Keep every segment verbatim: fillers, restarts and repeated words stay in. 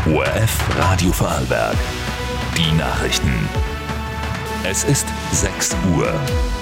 O R F Radio Vorarlberg. Die Nachrichten. Es ist sechs Uhr.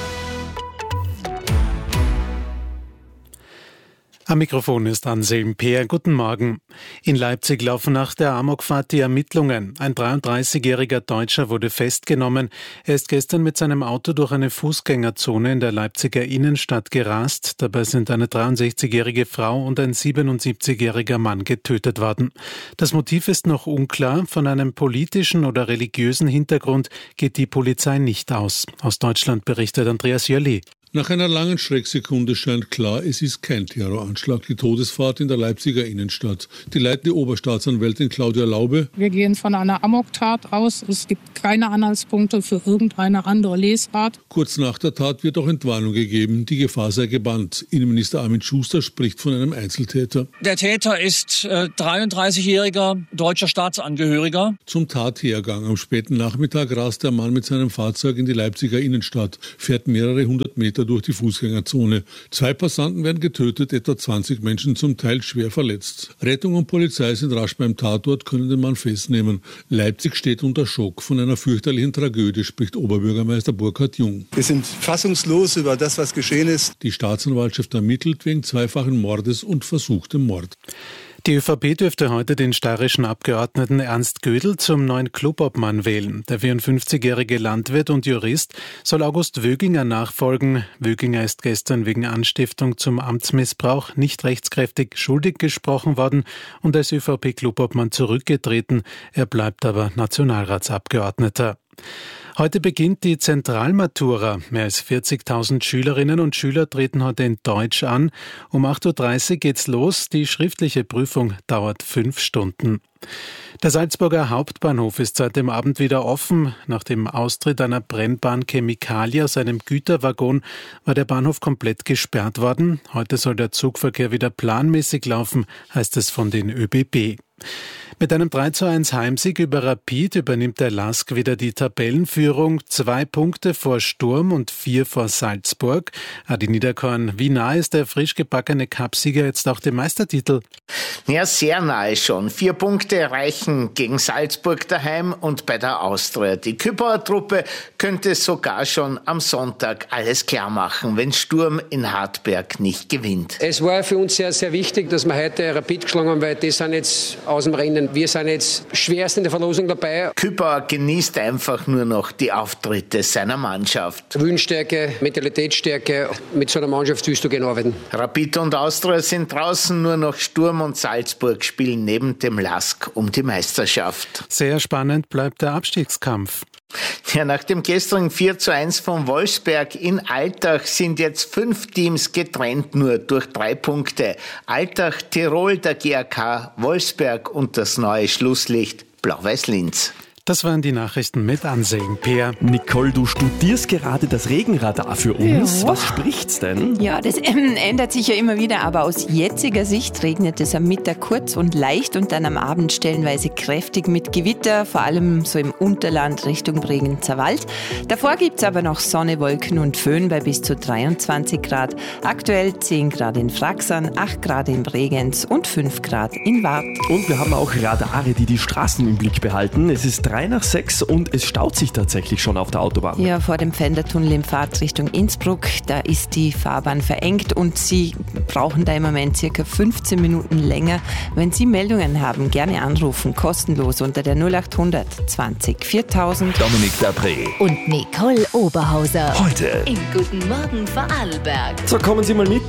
Am Mikrofon ist Anselm Peer. Guten Morgen. In Leipzig laufen nach der Amokfahrt die Ermittlungen. Ein dreiunddreißigjähriger Deutscher wurde festgenommen. Er ist gestern mit seinem Auto durch eine Fußgängerzone in der Leipziger Innenstadt gerast. Dabei sind eine dreiundsechzigjährige Frau und ein siebenundsiebzigjähriger Mann getötet worden. Das Motiv ist noch unklar. Von einem politischen oder religiösen Hintergrund geht die Polizei nicht aus. Aus Deutschland berichtet Andreas Jölli. Nach einer langen Schrecksekunde scheint klar, es ist kein Terroranschlag, die Todesfahrt in der Leipziger Innenstadt. Die leitende Oberstaatsanwältin Claudia Laube: Wir gehen von einer Amoktat aus. Es gibt keine Anhaltspunkte für irgendeine andere Lesart. Kurz nach der Tat wird auch Entwarnung gegeben, die Gefahr sei gebannt. Innenminister Armin Schuster spricht von einem Einzeltäter. Der Täter ist äh, dreiunddreißigjähriger deutscher Staatsangehöriger. Zum Tathergang am späten Nachmittag rast der Mann mit seinem Fahrzeug in die Leipziger Innenstadt, fährt mehrere hundert Meter durch die Fußgängerzone. Zwei Passanten werden getötet, etwa zwanzig Menschen zum Teil schwer verletzt. Rettung und Polizei sind rasch beim Tatort, können den Mann festnehmen. Leipzig steht unter Schock. Von einer fürchterlichen Tragödie spricht Oberbürgermeister Burkhard Jung. Wir sind fassungslos über das, was geschehen ist. Die Staatsanwaltschaft ermittelt wegen zweifachen Mordes und versuchtem Mord. Die ÖVP dürfte heute den steirischen Abgeordneten Ernst Gödel zum neuen Clubobmann wählen. Der vierundfünfzigjährige Landwirt und Jurist soll August Wöginger nachfolgen. Wöginger ist gestern wegen Anstiftung zum Amtsmissbrauch nicht rechtskräftig schuldig gesprochen worden und als ÖVP-Clubobmann zurückgetreten. Er bleibt aber Nationalratsabgeordneter. Heute beginnt die Zentralmatura. Mehr als vierzigtausend Schülerinnen und Schüler treten heute in Deutsch an. Um acht Uhr dreißig geht's los. Die schriftliche Prüfung dauert fünf Stunden. Der Salzburger Hauptbahnhof ist seit dem Abend wieder offen. Nach dem Austritt einer Brennbahn Chemikalie aus einem Güterwaggon war der Bahnhof komplett gesperrt worden. Heute soll der Zugverkehr wieder planmäßig laufen, heißt es von den ÖBB. Mit einem drei zu eins Heimsieg über Rapid übernimmt der LASK wieder die Tabellenführung. Zwei Punkte vor Sturm und vier vor Salzburg. Adi Niederkorn, wie nahe ist der frisch gebackene Cupsieger jetzt auch dem Meistertitel? Ja, sehr nahe schon. Vier Punkte reichen gegen Salzburg daheim und bei der Austria. Die Küpauer Truppe könnte sogar schon am Sonntag alles klar machen, wenn Sturm in Hartberg nicht gewinnt. Es war für uns sehr, sehr wichtig, dass wir heute Rapid geschlagen haben, weil die sind jetzt aus dem Rennen. Wir sind jetzt schwerst in der Verlosung dabei. Küpauer genießt einfach nur noch die Auftritte seiner Mannschaft. Willensstärke, Mentalitätsstärke, mit so einer Mannschaft willst du gerne arbeiten. Rapid und Austria sind draußen, nur noch Sturm und Salzburg spielen neben dem LASK um die Meisterschaft. Sehr spannend bleibt der Abstiegskampf. Ja, nach dem gestrigen vier zu eins von Wolfsberg in Altach sind jetzt fünf Teams getrennt nur durch drei Punkte. Altach, Tirol, der G A K, Wolfsberg und das neue Schlusslicht Blau-Weiß-Linz. Das waren die Nachrichten mit Anselm Peer. Nicole, du studierst gerade das Regenradar für uns. Ja. Was spricht's denn? Ja, das ähm, ändert sich ja immer wieder, aber aus jetziger Sicht regnet es am Mittag kurz und leicht und dann am Abend stellenweise kräftig mit Gewitter, vor allem so im Unterland Richtung Bregenzer Wald. Davor gibt's aber noch Sonne, Wolken und Föhn bei bis zu dreiundzwanzig Grad. Aktuell zehn Grad in Fraxern, acht Grad in Bregenz und fünf Grad in Wart. Und wir haben auch Radare, die die Straßen im Blick behalten. Es ist drei nach sechs und es staut sich tatsächlich schon auf der Autobahn. Ja, vor dem Pfändertunnel in Fahrtrichtung Innsbruck, da ist die Fahrbahn verengt und Sie brauchen da im Moment circa fünfzehn Minuten länger. Wenn Sie Meldungen haben, gerne anrufen, kostenlos unter der null acht hundert zwanzig viertausend. Dominik Dapré und Nicole Oberhauser. Heute im Guten Morgen Vorarlberg. So, kommen Sie mal mit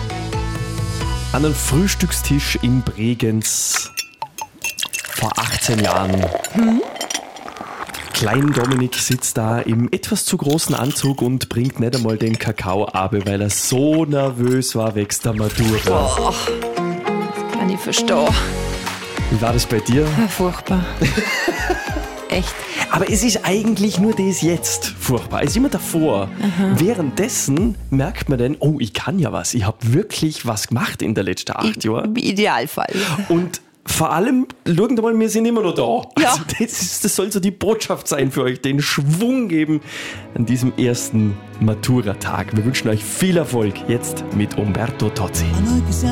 an den Frühstückstisch in Bregenz vor achtzehn Jahren. Hm? Klein Dominik sitzt da im etwas zu großen Anzug und bringt nicht einmal den Kakao ab, weil er so nervös war wegen der Matura. Oh, das kann ich verstehen. Wie war das bei dir? Ja, furchtbar. Echt. Aber es ist eigentlich nur das jetzt furchtbar. Es ist immer davor. Aha. Währenddessen merkt man dann, oh, ich kann ja was. Ich habe wirklich was gemacht in den letzten acht Jahren. Im Idealfall. Und vor allem, schauen mal, wir sind immer noch da. Ja. Also das, ist, das soll so die Botschaft sein für euch, den Schwung geben an diesem ersten Matura-Tag. Wir wünschen euch viel Erfolg jetzt mit Umberto Tozzi.